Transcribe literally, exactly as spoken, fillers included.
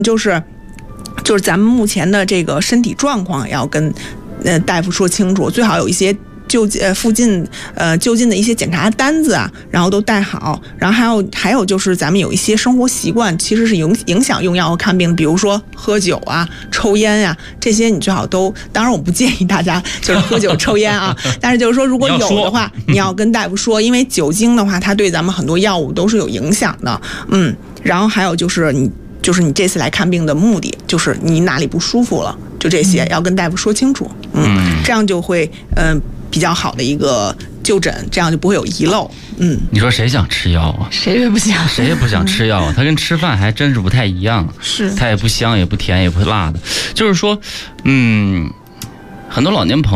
就是就是咱们目前的这个身体状况要跟呃大夫说清楚，最好有一些就呃附近呃就近的一些检查单子啊，然后都带好。然后还有还有就是咱们有一些生活习惯其实是影影响用药和看病，比如说喝酒啊、抽烟呀、啊，这些你最好都，当然我不建议大家就是喝酒抽烟啊，但是就是说如果有的话，你要跟大夫说，因为酒精的话，它对咱们很多药物都是有影响的。嗯，然后还有就是你就是你这次来看病的目的，就是你哪里不舒服了，就这些要跟大夫说清楚。嗯，这样就会嗯。呃比较好的一个就诊，这样就不会有遗漏。嗯， 你说谁想吃药啊？ 谁也不想， 谁也不想吃药啊。它跟吃饭还真是不太一样。 是， 它也不香，也不甜，也不辣的。就是说，嗯，很多老年朋友。